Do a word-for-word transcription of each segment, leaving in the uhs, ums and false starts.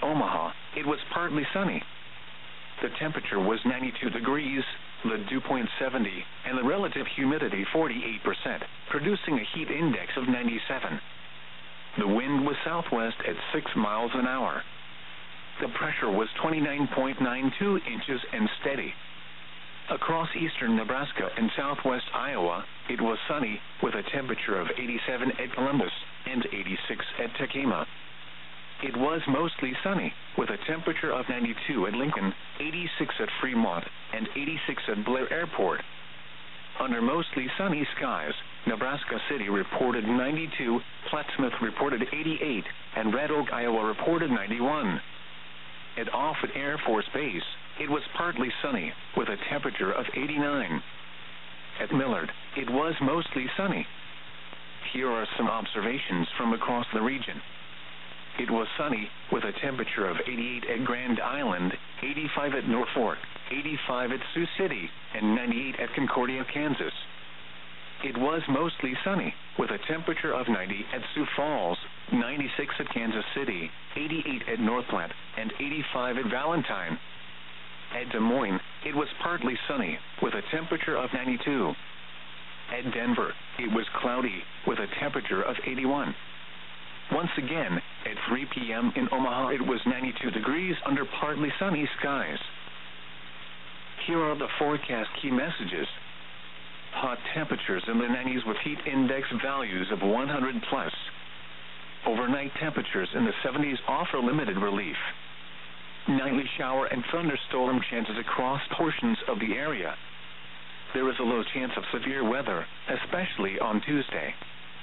Omaha, it was partly sunny. The temperature was ninety-two degrees, the dew point seventy, and the relative humidity forty-eight percent, producing a heat index of ninety-seven. The wind was southwest at six miles an hour. The pressure was twenty-nine point nine two inches and steady. Across eastern Nebraska and southwest Iowa, it was sunny, with a temperature of eighty-seven at Columbus and eighty-six at Tekamah. It was mostly sunny, with a temperature of ninety-two at Lincoln, eighty-six at Fremont, and eighty-six at Blair Airport. Under mostly sunny skies, Nebraska City reported ninety-two, Plattsmouth reported eighty-eight, and Red Oak, Iowa reported ninety-one. At Offutt Air Force Base, it was partly sunny, with a temperature of eighty-nine. At Millard, it was mostly sunny. Here are some observations from across the region. It was sunny, with a temperature of eighty-eight at Grand Island, eighty-five at Norfolk, eighty-five at Sioux City, and ninety-eight at Concordia, Kansas. It was mostly sunny, with a temperature of ninety at Sioux Falls, ninety-six at Kansas City, eighty-eight at North Platte, and eighty-five at Valentine. At Des Moines, it was partly sunny, with a temperature of ninety-two. At Denver, it was cloudy, with a temperature of eighty-one. Once again, at three p m in Omaha, it was ninety-two degrees under partly sunny skies. Here are the forecast key messages. Hot temperatures in the nineties with heat index values of one hundred plus. Overnight temperatures in the seventies offer limited relief. Nightly shower and thunderstorm chances across portions of the area. There is a low chance of severe weather, especially on Tuesday.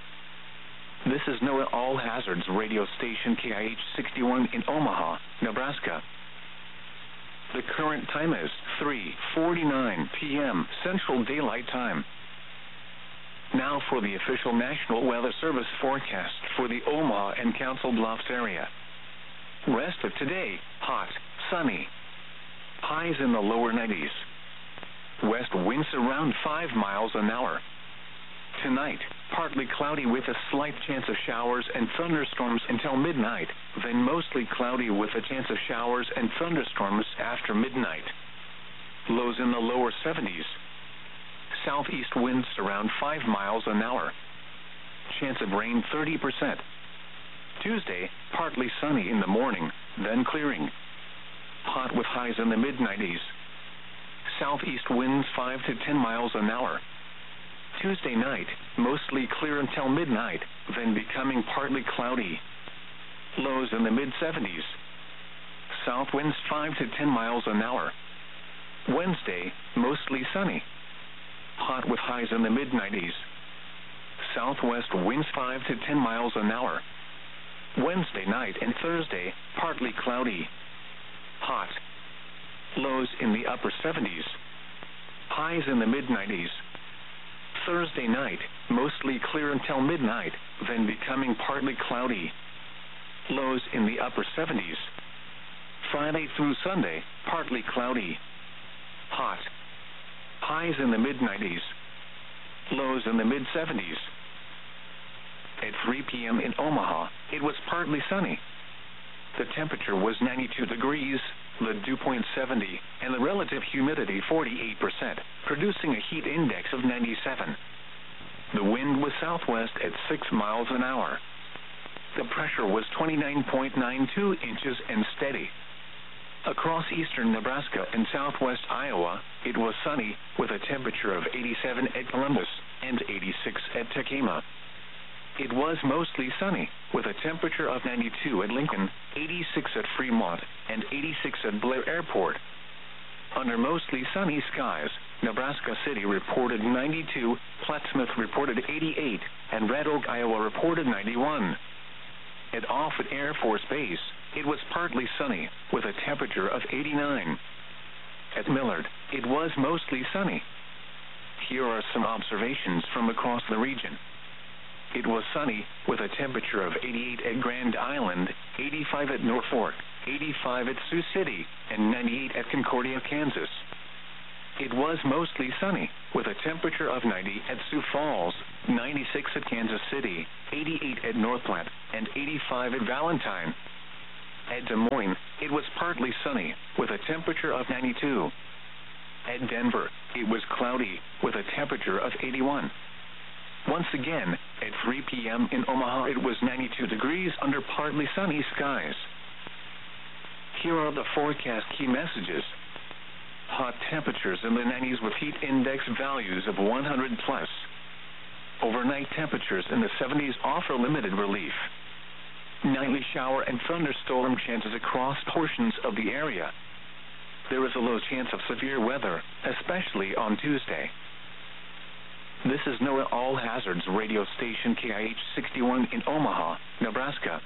This is NOAA All Hazards radio station K I H sixty-one in Omaha, Nebraska. The current time is three forty-nine p m Central Daylight Time. Now for the official National Weather Service forecast for the Omaha and Council Bluffs area. Rest of today, hot, sunny. Highs in the lower nineties. West winds around five miles an hour. Tonight, partly cloudy with a slight chance of showers and thunderstorms until midnight, then mostly cloudy with a chance of showers and thunderstorms after midnight. Lows in the lower seventies. Southeast winds around five miles an hour. Chance of rain thirty percent. Tuesday, partly sunny in the morning, then clearing. Hot with highs in the mid nineties. Southeast winds five to ten miles an hour. Tuesday night, mostly clear until midnight, then becoming partly cloudy. Lows in the mid seventies. South winds five to ten miles an hour. Wednesday, mostly sunny. Hot with highs in the mid nineties. Southwest winds five to ten miles an hour. Wednesday night and Thursday, partly cloudy. Hot. Lows in the upper seventies. Highs in the mid nineties. Thursday night, mostly clear until midnight, then becoming partly cloudy. Lows in the upper seventies. Friday through Sunday, partly cloudy. Hot. Highs in the mid nineties. Lows in the mid seventies. At three p m in Omaha, it was partly sunny. The temperature was ninety-two degrees, the dew point seventy, and the relative humidity forty-eight percent, producing a heat index of ninety-seven. The wind was southwest at six miles an hour. The pressure was twenty-nine point nine two inches and steady. Across eastern Nebraska and southwest Iowa, it was sunny, with a temperature of eighty-seven at Columbus and eighty-six at Tekamah. It was mostly sunny, with a temperature of ninety-two at Lincoln, eighty-six at Fremont, and eighty-six at Blair Airport. Under mostly sunny skies, Nebraska City reported ninety-two, Plattsmouth reported eighty-eight, and Red Oak, Iowa reported ninety-one. At Offutt Air Force Base, it was partly sunny, with a temperature of eighty-nine. At Millard, it was mostly sunny. Here are some observations from across the region. It was sunny, with a temperature of eighty-eight at Grand Island, eighty-five at Norfolk, eighty-five at Sioux City, and ninety-eight at Concordia, Kansas. It was mostly sunny, with a temperature of ninety at Sioux Falls, ninety-six at Kansas City, eighty-eight at North Platte, and eighty-five at Valentine. At Des Moines, it was partly sunny, with a temperature of ninety-two. At Denver, it was cloudy, with a temperature of eighty-one. Once again, at three p m in Omaha, it was ninety-two degrees under partly sunny skies. Here are the forecast key messages. Hot temperatures in the nineties with heat index values of one hundred plus. Overnight temperatures in the seventies offer limited relief. Nightly shower and thunderstorm chances across portions of the area. There is a low chance of severe weather, especially on Tuesday. This is NOAA All Hazards radio station K I H sixty-one in Omaha, Nebraska.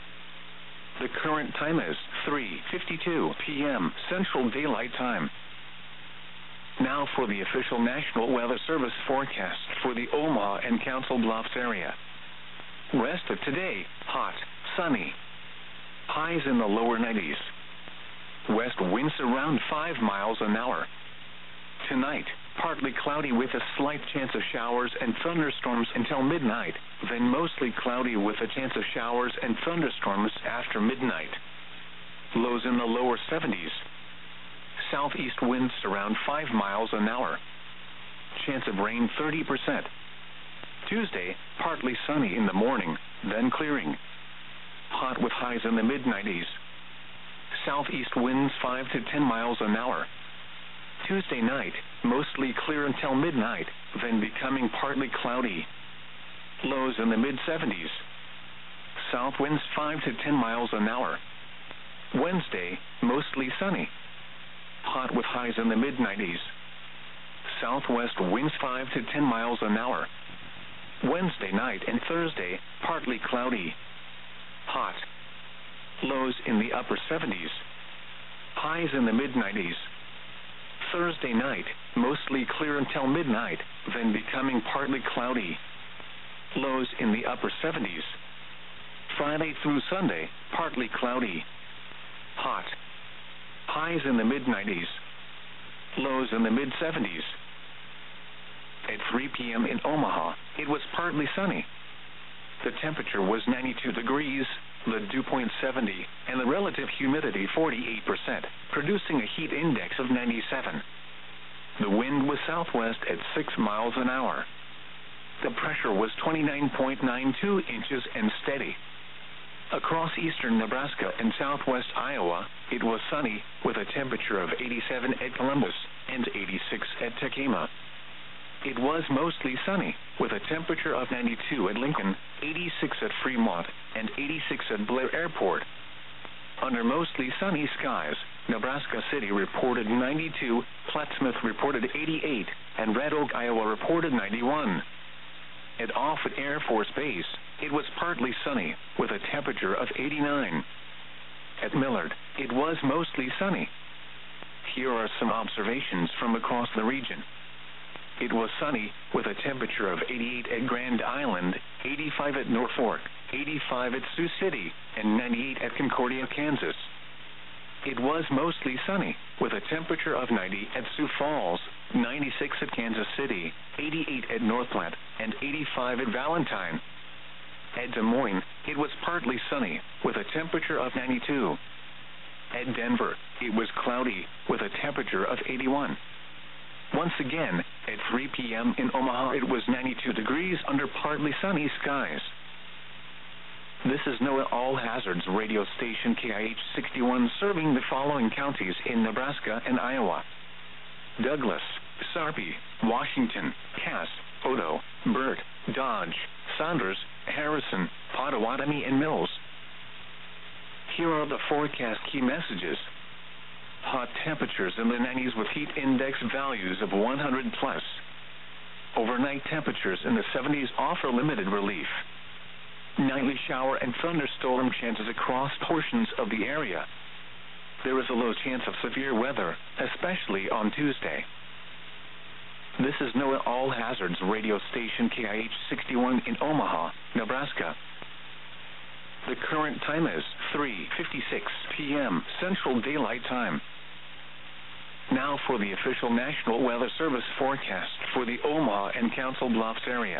The current time is three fifty-two p m Central Daylight Time. Now for the official National Weather Service forecast for the Omaha and Council Bluffs area. Rest of today, hot, sunny. Highs in the lower nineties. West winds around five miles an hour. Tonight, partly cloudy with a slight chance of showers and thunderstorms until midnight, then mostly cloudy with a chance of showers and thunderstorms after midnight. Lows in the lower seventies. Southeast winds around five miles an hour. Chance of rain thirty percent. Tuesday, partly sunny in the morning, then clearing. Hot with highs in the mid nineties. Southeast winds five to ten miles an hour. Tuesday night, mostly clear until midnight, then becoming partly cloudy. Lows in the mid seventies. South winds five to ten miles an hour. Wednesday, mostly sunny. Hot with highs in the mid nineties. Southwest winds five to ten miles an hour. Wednesday night and Thursday, partly cloudy. Hot. Lows in the upper seventies. Highs in the mid nineties. Thursday night, mostly clear until midnight, then becoming partly cloudy. Lows in the upper seventies. Friday through Sunday, partly cloudy. Hot. Highs in the mid nineties. Lows in the mid seventies. At three p m in Omaha, it was partly sunny. The temperature was ninety-two degrees, the dew point seventy, and the relative humidity forty-eight percent, producing a heat index of ninety-seven. The wind was southwest at six miles an hour. The pressure was twenty-nine point nine two inches and steady. Across eastern Nebraska and southwest Iowa, it was sunny, with a temperature of eighty-seven at Columbus and eighty-six at Tekamah. It was mostly sunny, with a temperature of ninety-two at Lincoln, eighty-six at Fremont, and eighty-six at Blair Airport. Under mostly sunny skies, Nebraska City reported ninety-two, Plattsmouth reported eighty-eight, and Red Oak, Iowa reported ninety-one. At Offutt Air Force Base, it was partly sunny, with a temperature of eighty-nine. At Millard, it was mostly sunny. Here are some observations from across the region. It was sunny, with a temperature of eighty-eight at Grand Island, eighty-five at Norfolk, eighty-five at Sioux City, and ninety-eight at Concordia, Kansas. It was mostly sunny, with a temperature of ninety at Sioux Falls, ninety-six at Kansas City, eighty-eight at North Platte, and eighty-five at Valentine. At Des Moines, it was partly sunny, with a temperature of ninety-two. At Denver, it was cloudy, with a temperature of eighty-one. Once again, at three p m in Omaha, it was ninety-two degrees under partly sunny skies. This is NOAA All Hazards radio station K I H sixty-one, serving the following counties in Nebraska and Iowa: Douglas, Sarpy, Washington, Cass, Odo, Burt, Dodge, Saunders, Harrison, Pottawatomie, and Mills. Here are the forecast key messages. Hot temperatures in the nineties with heat index values of one hundred plus. Overnight temperatures in the seventies offer limited relief. Nightly shower and thunderstorm chances across portions of the area. There is a low chance of severe weather, especially on Tuesday. This is NOAA All Hazards radio station K I H sixty-one in Omaha, Nebraska. The current time is three fifty-six p m Central Daylight Time. Now for the official National Weather Service forecast for the Omaha and Council Bluffs area.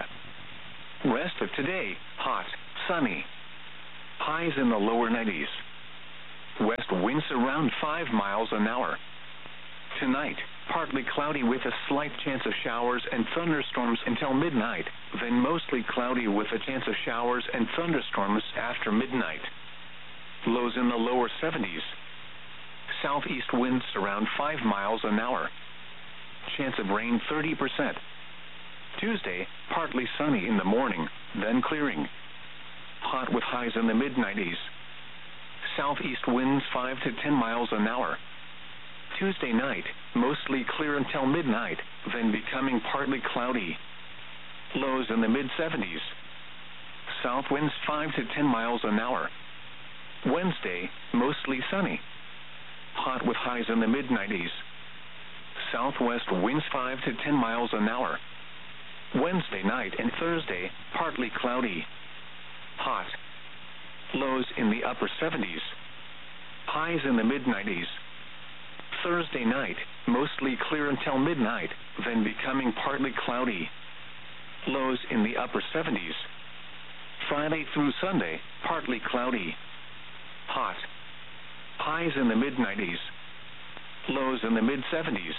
Rest of today, hot, sunny. Highs in the lower nineties. west winds around five miles an hour. Tonight, partly cloudy with a slight chance of showers and thunderstorms until midnight, then mostly cloudy with a chance of showers and thunderstorms after midnight. Lows in the lower seventies. Southeast winds around five miles an hour. Chance of rain thirty percent. Tuesday, partly sunny in the morning, then clearing. Hot with highs in the mid nineties. Southeast winds five to ten miles an hour. Tuesday night, mostly clear until midnight, then becoming partly cloudy. Lows in the mid seventies. South winds five to ten miles an hour. Wednesday, mostly sunny. Hot with highs in the mid nineties. Southwest winds five to ten miles an hour. Wednesday night and Thursday, partly cloudy. Hot. Lows in the upper seventies. Highs in the mid nineties. Thursday night, mostly clear until midnight, then becoming partly cloudy. Lows in the upper seventies. Friday through Sunday, partly cloudy. Hot. Highs in the mid nineties. Lows in the mid seventies.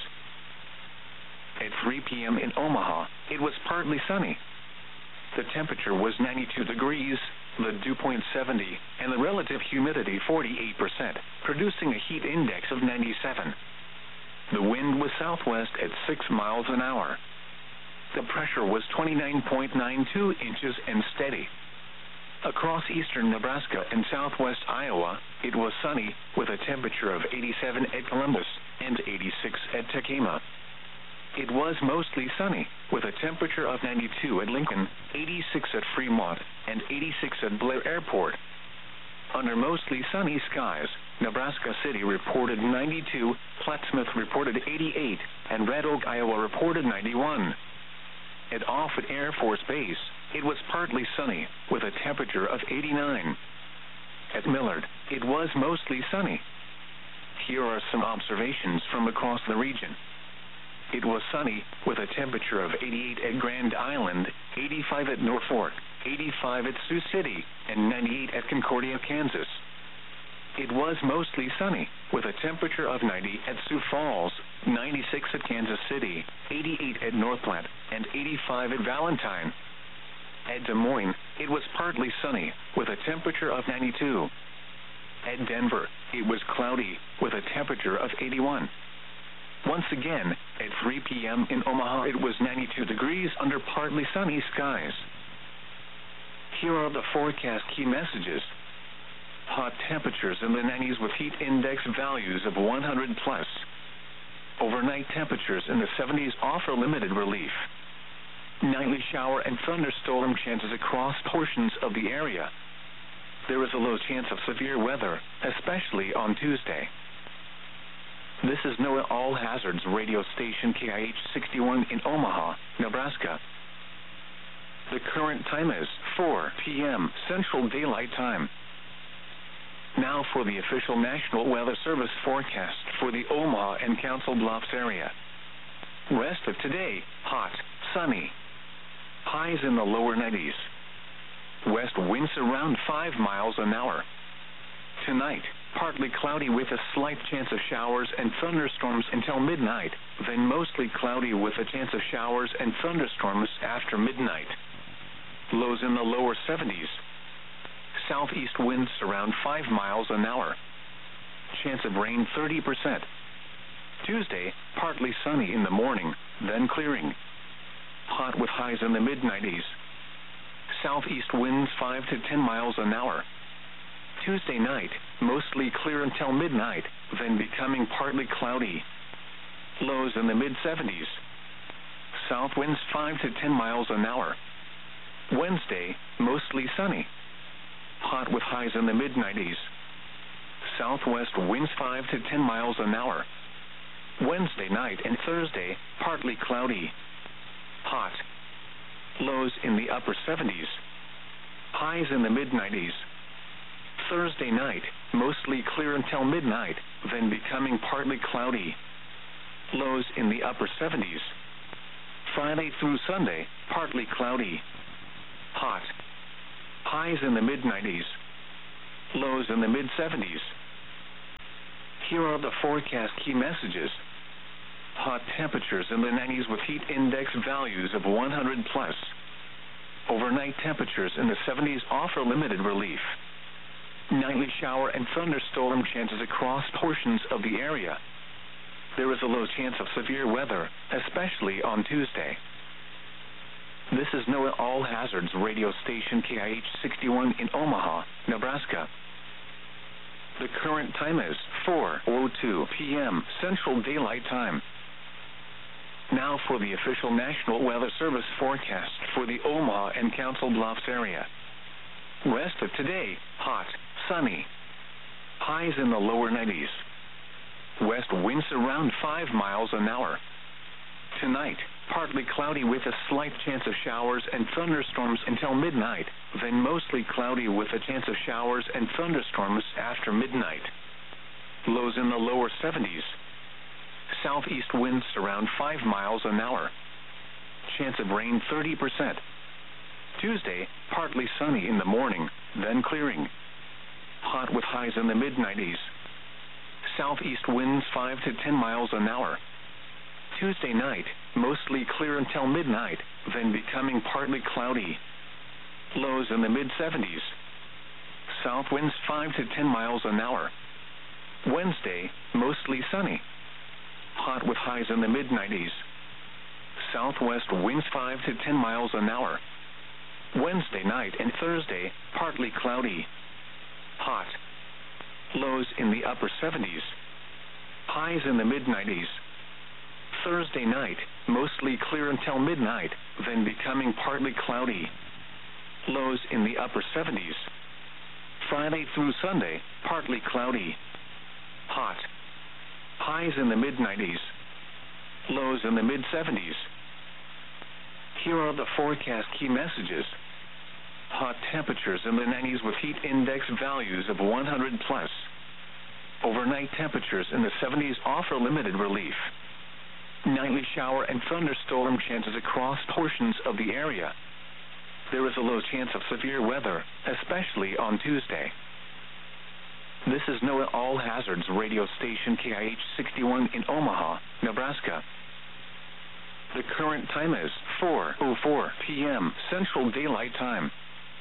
At three p.m. in Omaha, it was partly sunny. The temperature was ninety-two degrees, the dew point seventy, and the relative humidity forty-eight percent, producing a heat index of ninety-seven. The wind was southwest at six miles an hour. The pressure was twenty-nine point nine two inches and steady. Across eastern Nebraska and southwest Iowa, it was sunny, with a temperature of eighty-seven at Columbus and eighty-six at Tekamah. It was mostly sunny, with a temperature of ninety-two at Lincoln, eighty-six at Fremont, and eighty-six at Blair Airport. Under mostly sunny skies, Nebraska City reported ninety-two, Plattsmouth reported eighty-eight, and Red Oak, Iowa reported ninety-one. At Offutt Air Force Base, it was partly sunny, with a temperature of eighty-nine. At Millard, it was mostly sunny. Here are some observations from across the region. It was sunny, with a temperature of eighty-eight at Grand Island, eighty-five at Norfolk, eighty-five at Sioux City, and ninety-eight at Concordia, Kansas. It was mostly sunny, with a temperature of ninety at Sioux Falls, ninety-six at Kansas City, eighty-eight at North Platte, and eighty-five at Valentine. At Des Moines, it was partly sunny, with a temperature of ninety-two. At Denver, it was cloudy, with a temperature of eighty-one. Once again, at three p.m. in Omaha, it was ninety-two degrees under partly sunny skies. Here are the forecast key messages. Hot temperatures in the nineties with heat index values of one hundred plus. Overnight temperatures in the seventies offer limited relief. Nightly shower and thunderstorm chances across portions of the area. There is a low chance of severe weather, especially on Tuesday. This is NOAA All Hazards radio station K I H sixty-one in Omaha, Nebraska. The current time is four p.m. Central Daylight Time. Now for the official National Weather Service forecast for the Omaha and Council Bluffs area. Rest of today, hot, sunny. Highs in the lower nineties. West winds around five miles an hour. Tonight, partly cloudy with a slight chance of showers and thunderstorms until midnight, then mostly cloudy with a chance of showers and thunderstorms after midnight. Lows in the lower seventies. Southeast winds around five miles an hour. Chance of rain thirty percent. Tuesday, partly sunny in the morning, then clearing. Hot with highs in the mid nineties. Southeast winds five to ten miles an hour. Tuesday night, mostly clear until midnight, then becoming partly cloudy. Lows in the mid seventies. South winds five to ten miles an hour. Wednesday, mostly sunny. Hot with highs in the mid nineties. Southwest winds five to ten miles an hour. Wednesday night and Thursday, partly cloudy. Hot. Lows in the upper seventies. Highs in the mid nineties. Thursday night, mostly clear until midnight, then becoming partly cloudy. Lows in the upper seventies. Friday through Sunday, partly cloudy. Hot. Highs in the mid nineties. Lows in the mid seventies. Here are the forecast key messages. Hot temperatures in the nineties with heat index values of one hundred plus. Overnight temperatures in the seventies offer limited relief. Nightly shower and thunderstorm chances across portions of the area. There is a low chance of severe weather, especially on Tuesday. This is NOAA All Hazards radio station K I H sixty-one in Omaha, Nebraska. The current time is four oh two p m Central Daylight Time. Now for the official National Weather Service forecast for the Omaha and Council Bluffs area. Rest of today, hot, sunny. Highs in the lower nineties. West winds around five miles an hour. Tonight, partly cloudy with a slight chance of showers and thunderstorms until midnight, then mostly cloudy with a chance of showers and thunderstorms after midnight. Lows in the lower seventies. Southeast winds around five miles an hour. Chance of rain thirty percent. Tuesday, partly sunny in the morning, then clearing. Hot with highs in the mid nineties. Southeast winds five to ten miles an hour. Tuesday night, mostly clear until midnight, then becoming partly cloudy. Lows in the mid seventies. South winds five to ten miles an hour. Wednesday, mostly sunny. Hot with highs in the mid nineties. Southwest winds five to ten miles an hour. Wednesday night and Thursday, partly cloudy. Hot. Lows in the upper seventies. Highs in the mid nineties. Thursday night, mostly clear until midnight, then becoming partly cloudy. Lows in the upper seventies. Friday through Sunday, partly cloudy. Hot. Highs in the mid nineties. Lows in the mid seventies. Here are the forecast key messages. Hot temperatures in the nineties with heat index values of one hundred plus. Overnight temperatures in the seventies offer limited relief. Nightly shower and thunderstorm chances across portions of the area. There is a low chance of severe weather, especially on Tuesday. This is NOAA All Hazards radio station K I H sixty-one in Omaha, Nebraska. The current time is four oh four p m Central Daylight Time.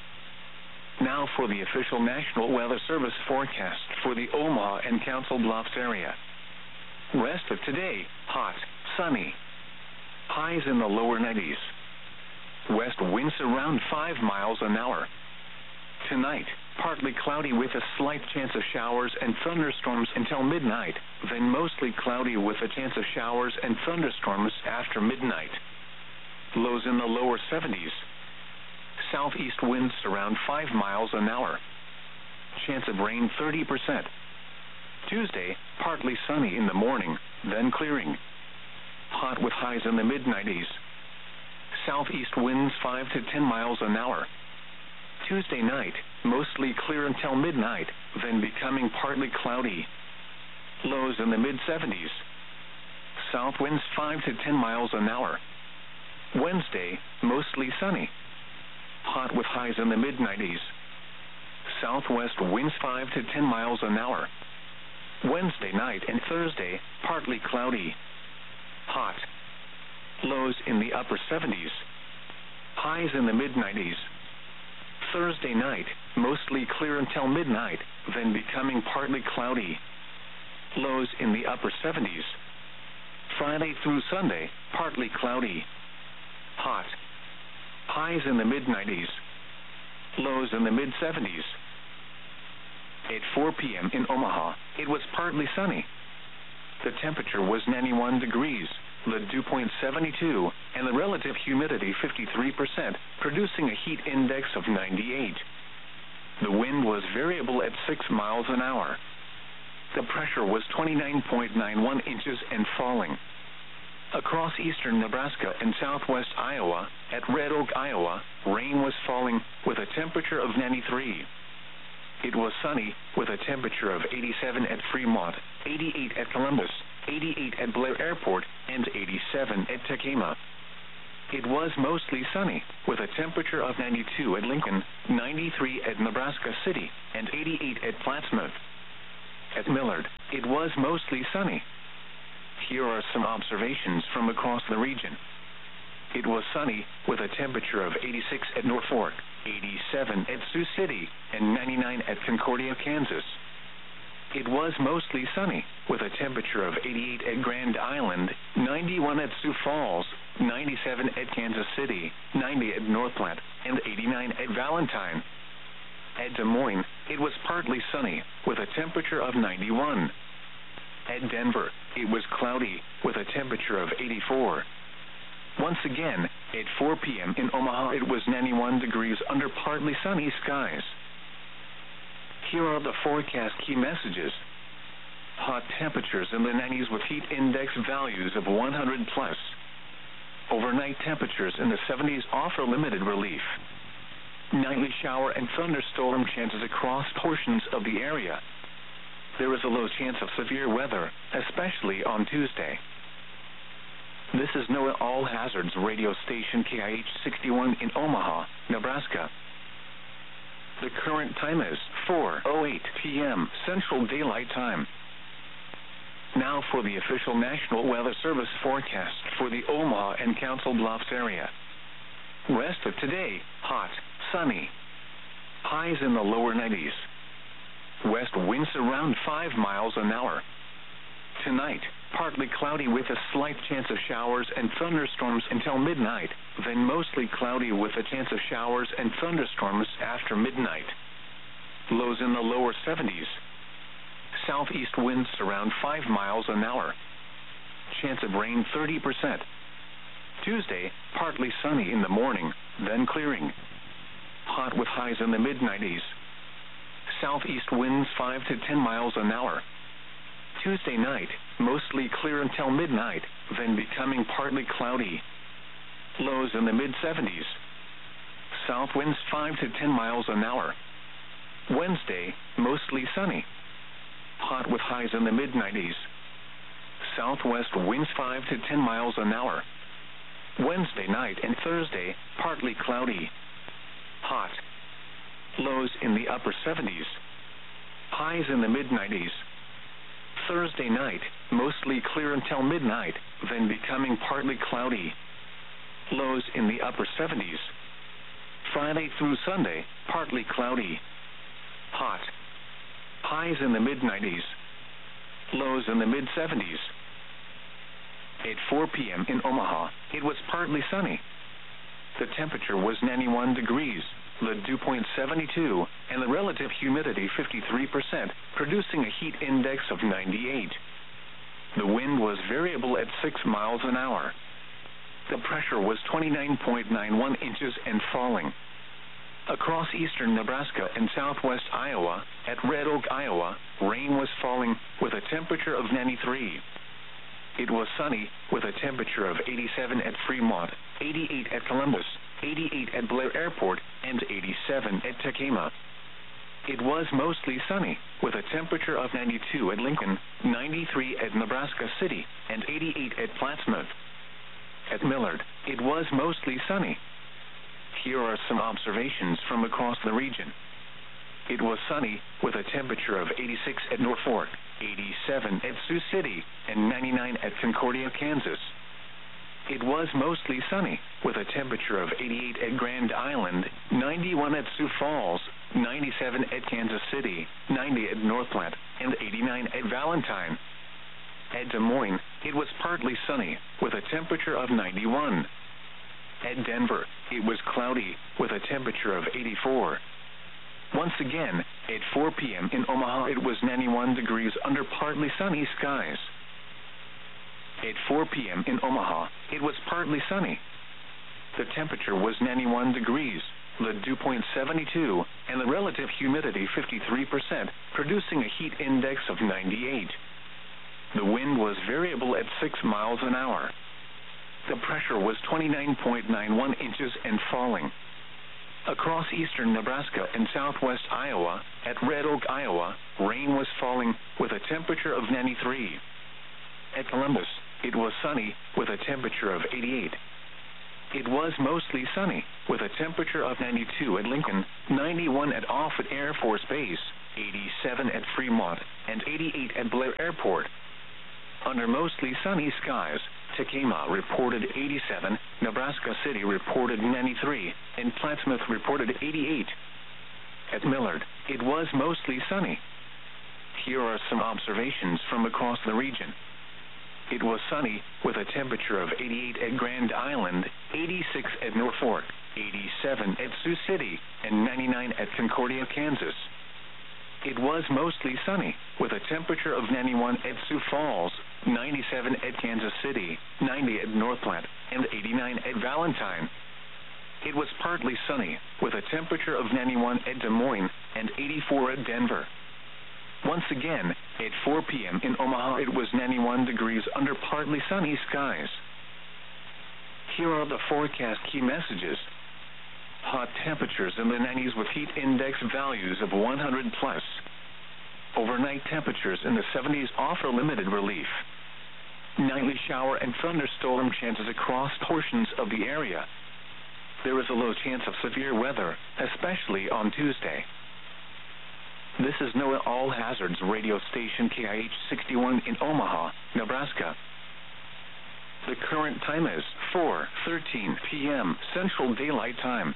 Now for the official National Weather Service forecast for the Omaha and Council Bluffs area. Rest of today, hot, sunny. Highs in the lower nineties. West winds around five miles an hour. Tonight, partly cloudy with a slight chance of showers and thunderstorms until midnight, then mostly cloudy with a chance of showers and thunderstorms after midnight. Lows in the lower seventies. Southeast winds around five miles an hour. Chance of rain thirty percent. Tuesday, partly sunny in the morning, then clearing. Hot with highs in the mid nineties. Southeast winds five to ten miles an hour. Tuesday night, mostly clear until midnight, then becoming partly cloudy. Lows in the mid seventies. South winds five to ten miles an hour. Wednesday, mostly sunny. Hot with highs in the mid nineties. Southwest winds five to ten miles an hour. Wednesday night and Thursday, partly cloudy. Hot. Lows in the upper seventies. Highs in the mid nineties. Thursday night, mostly clear until midnight, then becoming partly cloudy. Lows in the upper seventies. Friday through Sunday, partly cloudy. Hot. Highs in the mid nineties. Lows in the mid seventies. At four p m in Omaha, it was partly sunny. The temperature was ninety-one degrees, the dew point seventy-two, and the relative humidity fifty-three percent, producing a heat index of ninety-eight. The wind was variable at six miles an hour. The pressure was twenty-nine point nine one inches and falling. Across eastern Nebraska and southwest Iowa, at Red Oak, Iowa, rain was falling with a temperature of ninety-three. It was sunny with a temperature of eighty-seven at Fremont, eighty-eight at Columbus, eighty-eight at Blair Airport, and eighty-seven at Tacoma. It was mostly sunny with a temperature of ninety-two at Lincoln, ninety-three at Nebraska City, and eighty-eight at Plattsmouth. At Millard, it was mostly sunny. Here are some observations from across the region. It was sunny, with a temperature of eighty-six at Norfolk, eighty-seven at Sioux City, and ninety-nine at Concordia, Kansas. It was mostly sunny, with a temperature of eighty-eight at Grand Island, ninety-one at Sioux Falls, ninety-seven at Kansas City, ninety at North Platte, and eighty-nine at Valentine. At Des Moines, it was partly sunny, with a temperature of ninety-one. At Denver, it was cloudy, with a temperature of eighty-four. Once again, at four p m in Omaha, it was ninety-one degrees under partly sunny skies. Here are the forecast key messages. Hot temperatures in the nineties with heat index values of one hundred plus. Overnight temperatures in the seventies offer limited relief. Nightly shower and thunderstorm chances across portions of the area. There is a low chance of severe weather, especially on Tuesday. This is NOAA All Hazards radio station K I H sixty-one in Omaha, Nebraska. The current time is four oh eight p m Central Daylight Time. Now for the official National Weather Service forecast for the Omaha and Council Bluffs area. Rest of today, hot, sunny. Highs in the lower nineties. West winds around five miles an hour. Tonight, partly cloudy with a slight chance of showers and thunderstorms until midnight, then mostly cloudy with a chance of showers and thunderstorms after midnight. Lows in the lower seventies. Southeast winds around five miles an hour. Chance of rain thirty percent. Tuesday, partly sunny in the morning, then clearing. Hot with highs in the mid nineties. Southeast winds five to ten miles an hour. Tuesday night, mostly clear until midnight, then becoming partly cloudy. Lows in the mid seventies. South winds five to ten miles an hour. Wednesday, mostly sunny. Hot with highs in the mid nineties. Southwest winds five to ten miles an hour. Wednesday night and Thursday, partly cloudy. Hot. Lows in the upper seventies. Highs in the mid nineties. Thursday night, mostly clear until midnight, then becoming partly cloudy. Lows in the upper seventies. Friday through Sunday, partly cloudy. Hot. Highs in the mid nineties. Lows in the mid seventies. At four p m in Omaha, it was partly sunny. The temperature was ninety-one degrees, the dew point seventy-two, and the relative humidity fifty-three percent, producing a heat index of ninety-eight. The wind was variable at six miles an hour. The pressure was twenty-nine point nine one inches and falling. Across eastern Nebraska and southwest Iowa, at Red Oak, Iowa, rain was falling with a temperature of ninety-three. It was sunny with a temperature of eighty-seven at Fremont, eighty-eight at Columbus, eighty-eight at Blair Airport, and eighty-seven at Tacoma. It was mostly sunny with a temperature of ninety-two at Lincoln, ninety-three at Nebraska City, and eighty-eight at Plattsmouth. At Millard, it was mostly sunny. Here are some observations from across the region. It was sunny with a temperature of eighty-six at Norfolk, eighty-seven at Sioux City, and ninety-nine at Concordia, Kansas. It was mostly sunny with a temperature of eighty-eight at Grand Island, ninety-one at Sioux Falls, ninety-seven at Kansas City, ninety at North Platte, and eighty-nine at Valentine. At Des Moines, it was partly sunny with a temperature of ninety-one. At Denver, it was cloudy with a temperature of eighty-four. Once again, at four p m in Omaha, it was ninety-one degrees under partly sunny skies. At four p m in Omaha, it was partly sunny. The temperature was ninety-one degrees, the dew point seventy-two, and the relative humidity fifty-three percent, producing a heat index of ninety-eight. The wind was variable at six miles an hour. The pressure was twenty-nine point nine one inches and falling. Across eastern Nebraska and southwest Iowa, at Red Oak, Iowa, rain was falling with a temperature of ninety-three. At Columbus, it was sunny with a temperature of eighty-eight. It was mostly sunny with a temperature of ninety-two at Lincoln, ninety-one at Offutt Air Force Base, eighty-seven at Fremont, and eighty-eight at Blair Airport. Under mostly sunny skies, Tekamah reported eighty-seven, Nebraska City reported ninety-three, and Plattsmouth reported eighty-eight. At Millard, it was mostly sunny. Here are some observations from across the region. It was sunny, with a temperature of eighty-eight at Grand Island, eighty-six at Norfolk, eighty-seven at Sioux City, and ninety-nine at Concordia, Kansas. It was mostly sunny, with a temperature of ninety-one at Sioux Falls, ninety-seven at Kansas City, ninety at North Platte, and eighty-nine at Valentine. It was partly sunny, with a temperature of ninety-one at Des Moines, and eighty-four at Denver. Once again, at four p m in Omaha, it was ninety-one degrees under partly sunny skies. Here are the forecast key messages. Hot temperatures in the nineties with heat index values of one hundred plus. Overnight temperatures in the seventies offer limited relief. Nightly shower and thunderstorm chances across portions of the area. There is a low chance of severe weather, especially on Tuesday. This is NOAA All Hazards radio station K I H sixty-one in Omaha, Nebraska. The current time is four thirteen p m Central Daylight Time.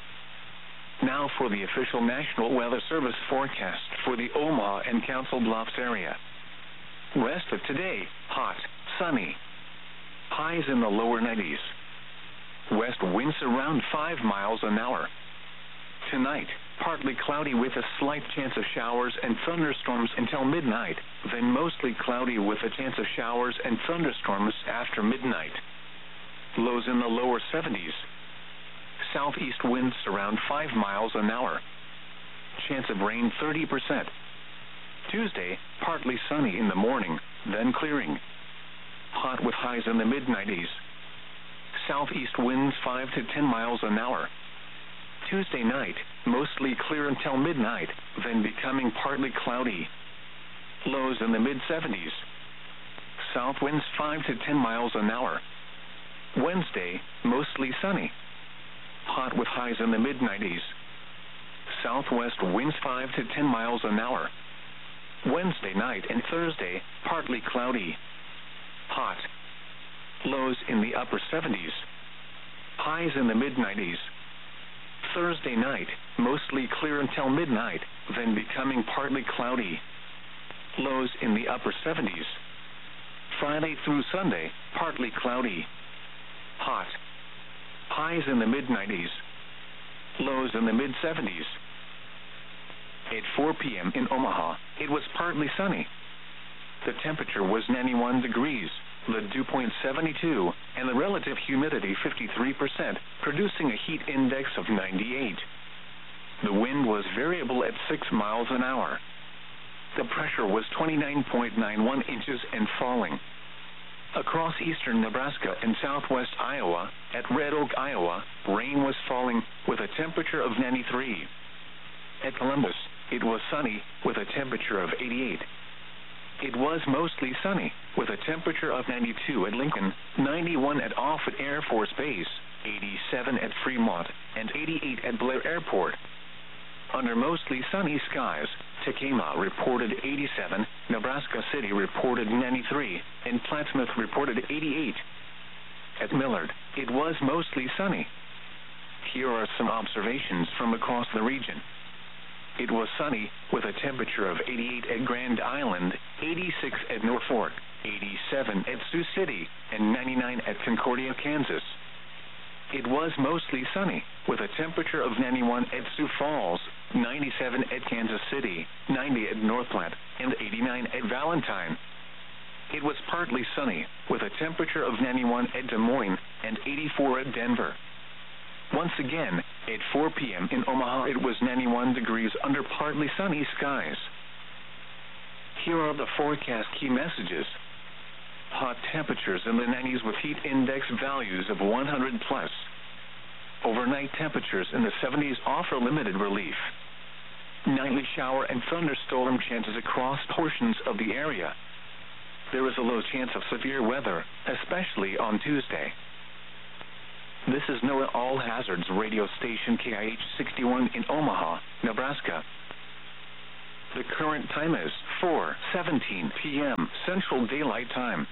Now for the official National Weather Service forecast for the Omaha and Council Bluffs area. Rest of today, hot, sunny. Highs in the lower nineties. West winds around five miles an hour. Tonight, partly cloudy with a slight chance of showers and thunderstorms until midnight, then mostly cloudy with a chance of showers and thunderstorms after midnight. Lows in the lower seventies. Southeast winds around five miles an hour. Chance of rain thirty percent. Tuesday, partly sunny in the morning, then clearing. Hot with highs in the mid nineties. Southeast winds five to ten miles an hour. Tuesday night, mostly clear until midnight, then becoming partly cloudy. Lows in the mid seventies. South winds five to ten miles an hour. Wednesday, mostly sunny. Hot with highs in the mid nineties. Southwest winds five to ten miles an hour. Wednesday night and Thursday, partly cloudy. Hot. Lows in the upper seventies. Highs in the mid nineties. Thursday night, mostly clear until midnight, then becoming partly cloudy. Lows in the upper seventies. Friday through Sunday, partly cloudy. Hot. Highs in the mid nineties. Lows in the mid seventies. At four p m in Omaha, it was partly sunny. The temperature was ninety-one degrees, the dew point seventy-two, and the relative humidity fifty-three percent, producing a heat index of ninety-eight. The wind was variable at six miles an hour. The pressure was twenty-nine point nine one inches and falling. Across eastern Nebraska and southwest Iowa, at Red Oak, Iowa, rain was falling with a temperature of ninety-three. At Columbus, it was sunny with a temperature of eighty-eight. It was mostly sunny with a temperature of ninety-two at Lincoln, ninety-one at Offutt Air Force Base, eighty-seven at Fremont, and eighty-eight at Blair Airport. Under mostly sunny skies, Tekamah reported eighty-seven, Nebraska City reported ninety-three, and Plattsmouth reported eighty-eight. At Millard, it was mostly sunny. Here are some observations from across the region. It was sunny with a temperature of eighty-eight at Grand Island, eighty-six at Norfolk, eighty-seven at Sioux City, and ninety-nine at Concordia, Kansas. It was mostly sunny with a temperature of ninety-one at Sioux Falls, ninety-seven at Kansas City, ninety at North Platte, and eighty-nine at Valentine. It was partly sunny with a temperature of ninety-one at Des Moines and eighty-four at Denver. Once again, at four p m in Omaha, it was ninety-one degrees under partly sunny skies. Here are the forecast key messages. Hot temperatures in the nineties with heat index values of one hundred plus. Overnight temperatures in the seventies offer limited relief. Nightly shower and thunderstorm chances across portions of the area. There is a low chance of severe weather, especially on Tuesday. This is NOAA All Hazards radio station K I H sixty-one in Omaha, Nebraska. The current time is four seventeen p m Central Daylight Time.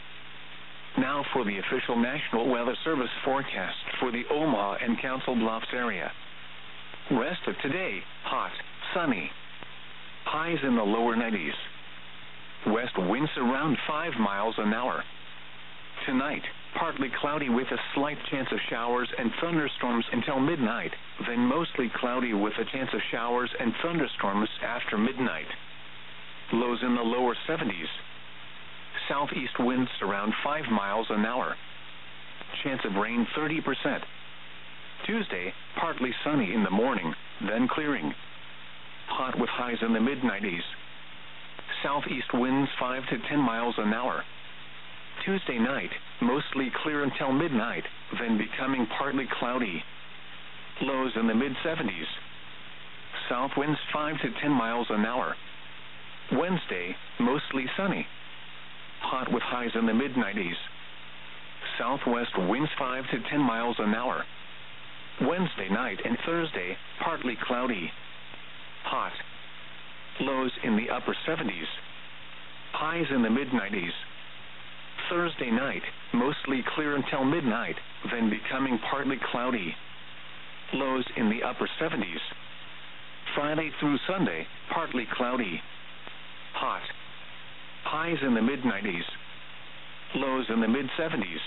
Now for the official National Weather Service forecast for the Omaha and Council Bluffs area. Rest of today, hot, sunny. Highs in the lower nineties. West winds around five miles an hour. Tonight, partly cloudy with a slight chance of showers and thunderstorms until midnight, then mostly cloudy with a chance of showers and thunderstorms after midnight. Lows in the lower seventies. Southeast winds around five miles an hour. Chance of rain thirty percent. Tuesday, partly sunny in the morning, then clearing. Hot with highs in the mid nineties. Southeast winds five to ten miles an hour. Tuesday night, mostly clear until midnight, then becoming partly cloudy. Lows in the mid seventies. South winds five to ten miles an hour. Wednesday, mostly sunny. Hot with highs in the mid nineties. Southwest winds five to ten miles an hour. Wednesday night and Thursday, partly cloudy. Hot. Lows in the upper seventies. Highs in the mid nineties. Thursday night, mostly clear until midnight, then becoming partly cloudy. Lows in the upper seventies. Friday through Sunday, partly cloudy. Hot. Highs in the mid nineties. Lows in the mid seventies.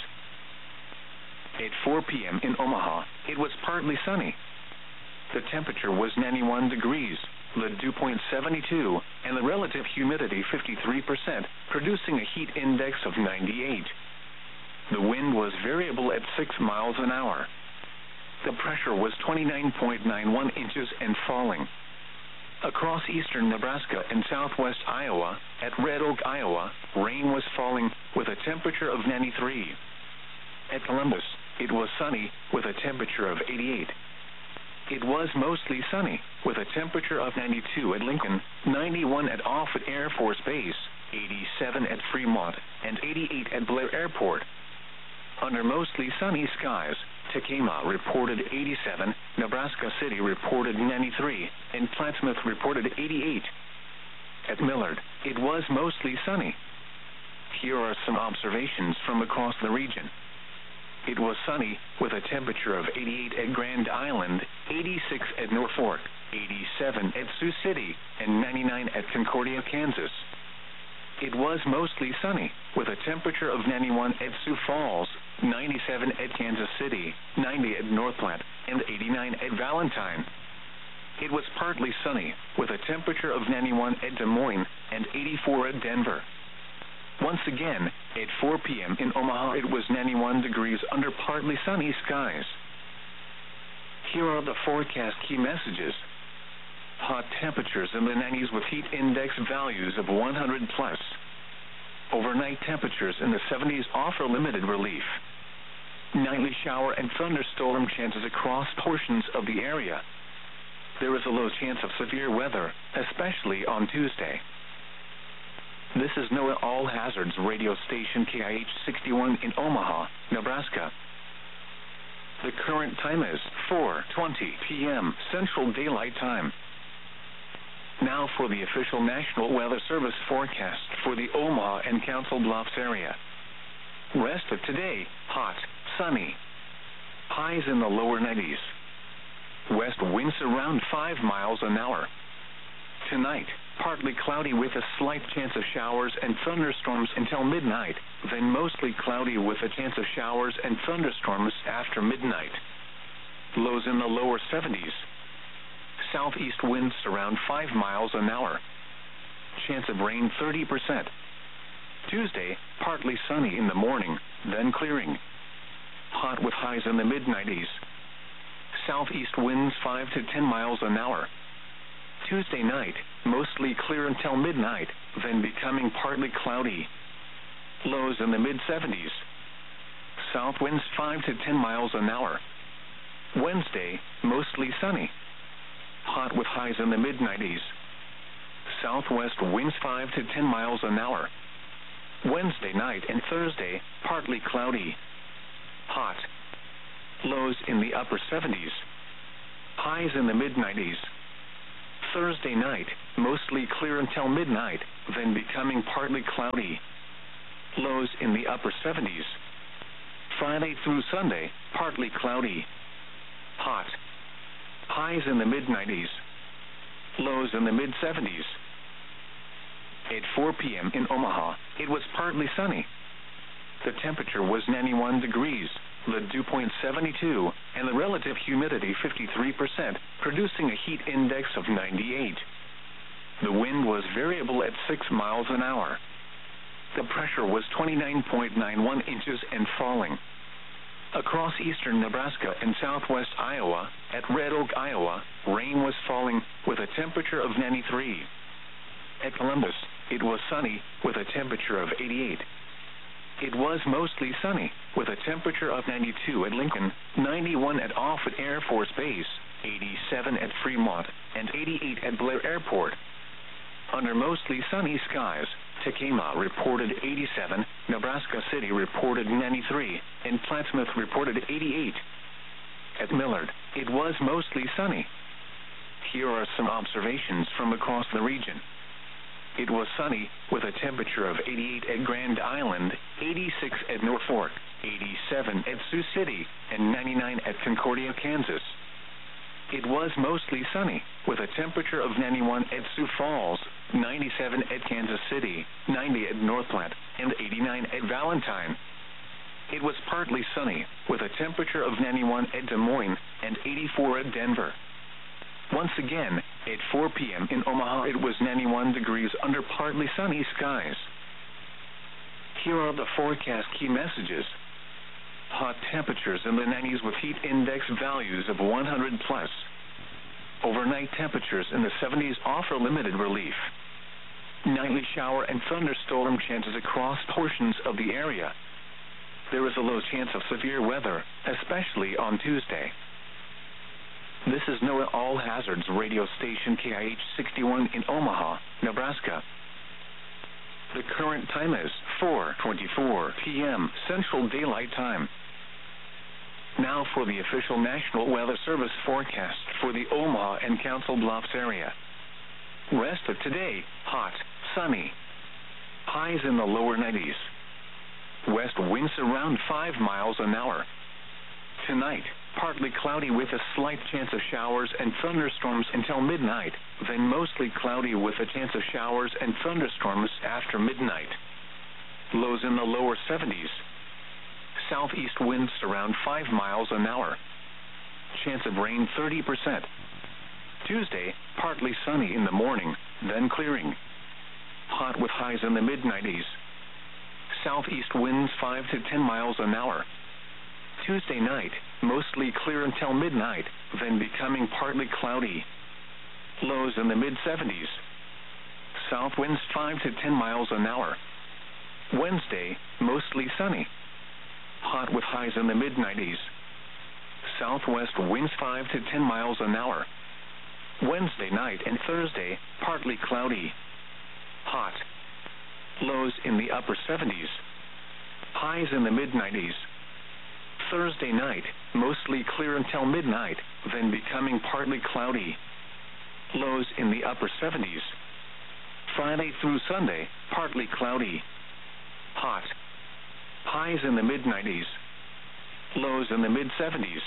At four p m in Omaha, it was partly sunny. The temperature was ninety-one degrees, the dew point seventy-two, and the relative humidity fifty-three percent, producing a heat index of ninety-eight. The wind was variable at six miles an hour. The pressure was twenty-nine point nine one inches and falling. Across eastern Nebraska and southwest Iowa, at Red Oak, Iowa, rain was falling with a temperature of ninety-three. At Columbus, it was sunny with a temperature of eighty-eight. It was mostly sunny with a temperature of ninety-two at Lincoln, ninety-one at Offutt Air Force Base, eighty-seven at Fremont, and eighty-eight at Blair Airport. Under mostly sunny skies, Tekamah reported eighty-seven, Nebraska City reported ninety-three, and Plattsmouth reported eighty-eight. At Millard, it was mostly sunny. Here are some observations from across the region. It was sunny with a temperature of eighty-eight at Grand Island, eighty-six at Norfolk, eighty-seven at Sioux City, and ninety-nine at Concordia, Kansas. It was mostly sunny with a temperature of ninety-one at Sioux Falls, ninety-seven at Kansas City, ninety at North Platte, and eighty-nine at Valentine. It was partly sunny with a temperature of ninety-one at Des Moines and eighty-four at Denver. Once again, at four p m in Omaha, it was ninety-one degrees under partly sunny skies. Here are the forecast key messages. Hot temperatures in the nineties with heat index values of one hundred plus. Overnight temperatures in the seventies offer limited relief. Nightly shower and thunderstorm chances across portions of the area. There is a low chance of severe weather, especially on Tuesday. This is NOAA All Hazards radio station K I H sixty-one in Omaha, Nebraska. The current time is four twenty p m Central Daylight Time. Now for the official National Weather Service forecast for the Omaha and Council Bluffs area. Rest of today, hot, sunny. Highs in the lower nineties. West winds around five miles an hour. Tonight, partly cloudy with a slight chance of showers and thunderstorms until midnight, then mostly cloudy with a chance of showers and thunderstorms after midnight. Lows in the lower seventies. Southeast winds around five miles an hour. Chance of rain thirty percent. Tuesday, partly sunny in the morning, then clearing. Hot with highs in the mid nineties. Southeast winds five to ten miles an hour. Tuesday night, mostly clear until midnight, then becoming partly cloudy. Lows in the mid seventies. South winds five to ten miles an hour. Wednesday, mostly sunny. Hot with highs in the mid nineties. Southwest winds five to ten miles an hour. Wednesday night and Thursday, partly cloudy. Hot. Lows in the upper seventies. Highs in the mid nineties. Thursday night, mostly clear until midnight, then becoming partly cloudy. Lows in the upper seventies. Friday through Sunday, partly cloudy. Hot. Highs in the mid nineties. Lows in the mid seventies. At four p.m. in Omaha, it was partly sunny. The temperature was ninety-one degrees, the dew point seventy-two, and the relative humidity fifty-three percent, producing a heat index of ninety-eight. The wind was variable at six miles an hour. The pressure was twenty-nine point nine one inches and falling. Across eastern Nebraska and southwest Iowa, at Red Oak, Iowa, rain was falling with a temperature of ninety-three. At Columbus, it was sunny with a temperature of eighty-eight. It was mostly sunny with a temperature of ninety-two at Lincoln, ninety-one at Offutt Air Force Base, eighty-seven at Fremont, and eighty-eight at Blair Airport. Under mostly sunny skies, Tekamah reported eighty-seven, Nebraska City reported ninety-three, and Plattsmouth reported eighty-eight. At Millard, it was mostly sunny. Here are some observations from across the region. It was sunny with a temperature of eighty-eight at Grand Island, eighty-six at Norfolk, eighty-seven at Sioux City, and ninety-nine at Concordia, Kansas. It was mostly sunny with a temperature of ninety-one at Sioux Falls, ninety-seven at Kansas City, ninety at North Platte, and eighty-nine at Valentine. It was partly sunny with a temperature of ninety-one at Des Moines and eighty-four at Denver. Once again, at four p.m. in Omaha, it was ninety-one degrees under partly sunny skies. Here are the forecast key messages. Hot temperatures in the nineties with heat index values of one hundred plus. Overnight temperatures in the seventies offer limited relief. Nightly shower and thunderstorm chances across portions of the area. There is a low chance of severe weather, especially on Tuesday. This is NOAA All Hazards radio station K I H sixty-one in Omaha, Nebraska. The current time is four twenty-four p.m. Central Daylight Time. Now for the official National Weather Service forecast for the Omaha and Council Bluffs area. Rest of today, hot, sunny. Highs in the lower nineties. West winds around five miles an hour. Tonight, partly cloudy with a slight chance of showers and thunderstorms until midnight, then mostly cloudy with a chance of showers and thunderstorms after midnight. Lows in the lower seventies. Southeast winds around five miles an hour. Chance of rain thirty percent. Tuesday, partly sunny in the morning, then clearing. Hot with highs in the mid nineties. Southeast winds five to ten miles an hour. Tuesday night, mostly clear until midnight, then becoming partly cloudy. Lows in the mid seventies. South winds five to ten miles an hour. Wednesday, mostly sunny. Hot with highs in the mid nineties. Southwest winds five to ten miles an hour. Wednesday night and Thursday, partly cloudy. Hot. Lows in the upper seventies. Highs in the mid nineties. Thursday night, mostly clear until midnight, then becoming partly cloudy. Lows in the upper seventies. Friday through Sunday, partly cloudy. Hot. Highs in the mid nineties. Lows in the mid seventies.